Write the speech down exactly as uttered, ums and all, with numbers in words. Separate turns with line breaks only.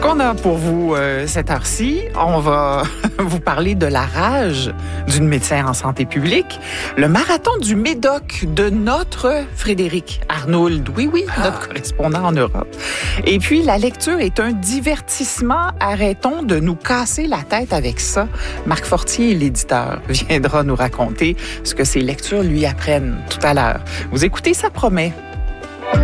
Ce qu'on a pour vous euh, cette heure-ci, on va vous parler de la rage d'une médecin en santé publique, le marathon du Médoc de notre Frédéric Arnould, oui, oui, notre ah. correspondant en Europe. Et puis, la lecture est un divertissement. Arrêtons de nous casser la tête avec ça. Marc Fortier, l'éditeur, viendra nous raconter ce que ces lectures lui apprennent tout à l'heure. Vous écoutez, ça promet.